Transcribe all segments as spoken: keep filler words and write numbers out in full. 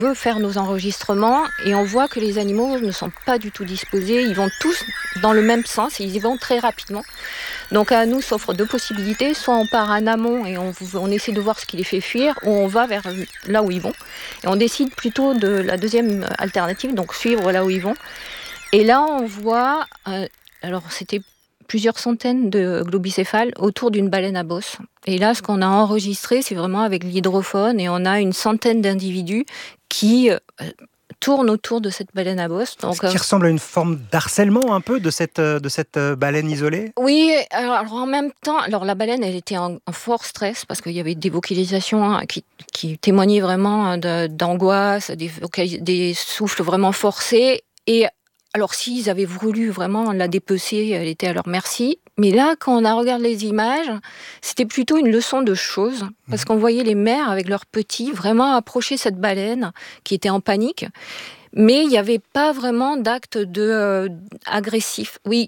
On veut faire nos enregistrements et on voit que les animaux ne sont pas du tout disposés. Ils vont tous dans le même sens et ils y vont très rapidement. Donc à nous s'offrent deux possibilités. Soit on part en amont et on, on essaie de voir ce qui les fait fuir, ou on va vers là où ils vont. Et on décide plutôt de la deuxième alternative, donc suivre là où ils vont. Et là on voit, euh, alors c'était plusieurs centaines de globicéphales autour d'une baleine à bosse. Et là, ce qu'on a enregistré, c'est vraiment avec l'hydrophone, et on a une centaine d'individus qui euh, tournent autour de cette baleine à bosse. Donc, ce qui euh... ressemble à une forme d'harcèlement un peu de cette, de cette baleine isolée. Oui, alors, alors en même temps, alors la baleine, elle était en, en fort stress parce qu'il y avait des vocalisations hein, qui, qui témoignaient vraiment de, d'angoisse, des, vocal- des souffles vraiment forcés. Et alors, s'ils avaient voulu vraiment la dépecer, elle était à leur merci. Mais là, quand on a regardé les images, c'était plutôt une leçon de choses. Parce qu'on voyait les mères avec leurs petits vraiment approcher cette baleine qui était en panique. Mais il n'y avait pas vraiment d'acte de, euh, agressif. Oui,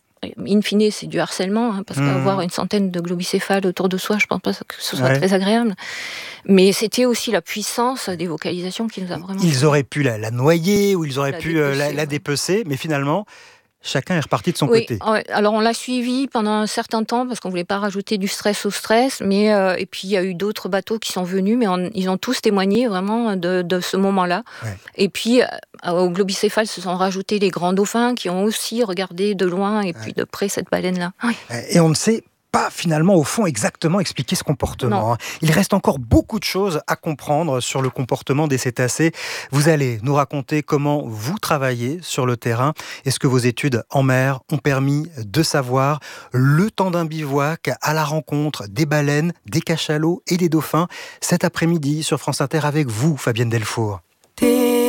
in fine, c'est du harcèlement, hein, parce mmh. qu'avoir une centaine de globicéphales autour de soi, je ne pense pas que ce soit ouais. très agréable. Mais c'était aussi la puissance des vocalisations qui nous a vraiment... Ils auraient pu la, la noyer, ou ils auraient la pu dépecer, la, la dépecer, mais finalement... Chacun est reparti de son oui, côté. Alors on l'a suivi pendant un certain temps parce qu'on ne voulait pas rajouter du stress au stress. Mais, euh, et puis il y a eu d'autres bateaux qui sont venus, mais on, ils ont tous témoigné vraiment de, de ce moment-là. Ouais. Et puis euh, au globicéphale se sont rajoutés les grands dauphins qui ont aussi regardé de loin et puis ouais. de près cette baleine-là. Oui. Et on ne sait pas finalement au fond exactement expliquer ce comportement. Non. Il reste encore beaucoup de choses à comprendre sur le comportement des cétacés. Vous allez nous raconter comment vous travaillez sur le terrain et ce que vos études en mer ont permis de savoir. Le temps d'un bivouac à la rencontre des baleines, des cachalots et des dauphins cet après-midi sur France Inter avec vous, Fabienne Delfour.